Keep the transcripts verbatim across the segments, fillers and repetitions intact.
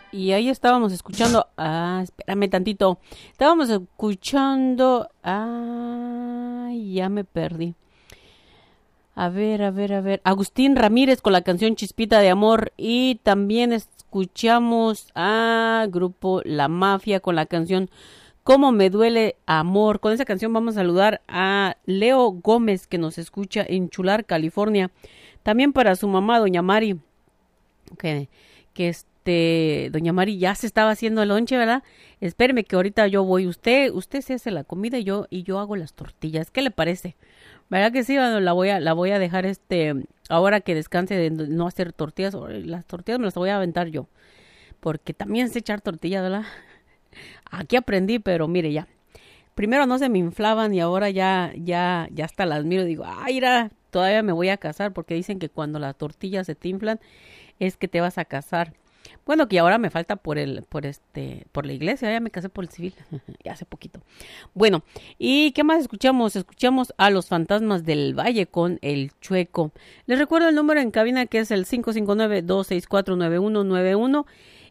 Y ahí estábamos escuchando, ah, espérame tantito, estábamos escuchando, ah, ya me perdí. A ver, a ver, a ver, Agustín Ramírez con la canción Chispita de Amor y también escuchamos a Grupo La Mafia con la canción Cómo me duele amor. Con esa canción vamos a saludar a Leo Gómez que nos escucha en Chular, California. También para su mamá, doña Mari, que, que este, doña Mari ya se estaba haciendo el lonche, ¿verdad? Espéreme que ahorita yo voy. Usted, usted se hace la comida y yo, y yo hago las tortillas. ¿Qué le parece? ¿Verdad que sí? Bueno, la voy a, la voy a dejar este, ahora que descanse de no hacer tortillas. Las tortillas me las voy a aventar yo. Porque también sé echar tortillas, ¿verdad? Aquí aprendí, pero mire ya. Primero no se me inflaban y ahora ya, ya, ya hasta las miro y digo, ay, mira, todavía me voy a casar porque dicen que cuando las tortillas se te inflan es que te vas a casar. Bueno, que ahora me falta por el, por este, por la iglesia, ya me casé por el civil, ya hace poquito. Bueno, ¿y qué más escuchamos? Escuchamos a Los Fantasmas del Valle con El Chueco. Les recuerdo el número en cabina que es el cinco cinco nueve, dos seis cuatro, nueve uno nueve uno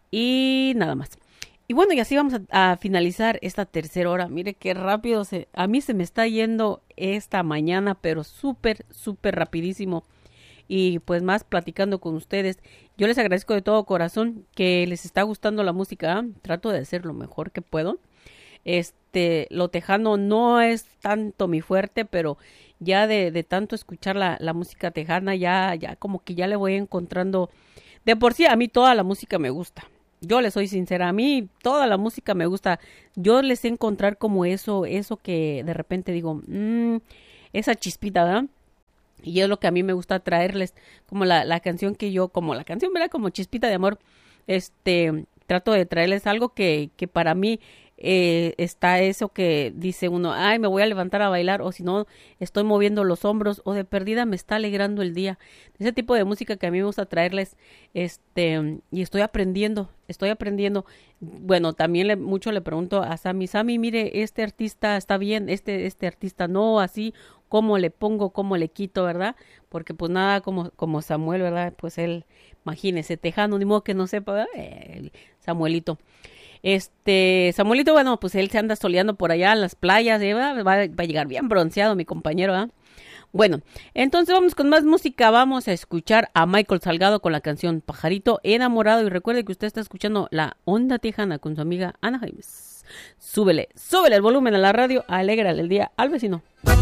y nada más. Y bueno, y así vamos a, a finalizar esta tercera hora. Mire qué rápido se, a mí se me está yendo esta mañana, pero súper, súper rapidísimo. Y pues más platicando con ustedes. Yo les agradezco de todo corazón que les está gustando la música. ¿eh? Trato de hacer lo mejor que puedo. Este, lo tejano no es tanto mi fuerte, pero ya de, de tanto escuchar la, la música tejana, ya, ya como que ya le voy encontrando. De por sí, a mí toda la música me gusta. Yo les soy sincera, a mí toda la música me gusta. Yo les sé encontrar como eso, eso que de repente digo, mmm, esa chispita, ¿verdad? Y es lo que a mí me gusta traerles, como la, la canción que yo, como la canción, ¿verdad? Como Chispita de Amor, este, trato de traerles algo que, que para mí eh, está eso que dice uno, ay, me voy a levantar a bailar, o si no, estoy moviendo los hombros, o de perdida me está alegrando el día. Ese tipo de música que a mí me gusta traerles, este, y estoy aprendiendo, estoy aprendiendo. Bueno, también le, mucho le pregunto a Sammy, Sammy, mire, este artista está bien, este, este artista no, así, cómo le pongo, cómo le quito, ¿verdad? Porque pues nada como, como Samuel, ¿verdad? Pues él, imagínese, tejano, ni modo que no sepa, ¿verdad? El Samuelito. Este, Samuelito, bueno, pues él se anda soleando por allá en las playas, ¿eh? va, va a llegar bien bronceado mi compañero, ¿verdad? Bueno, entonces vamos con más música, vamos a escuchar a Michael Salgado con la canción Pajarito Enamorado y recuerde que usted está escuchando La Onda Tejana con su amiga Ana Jaimes. Súbele, súbele el volumen a la radio, alégrale el día al vecino.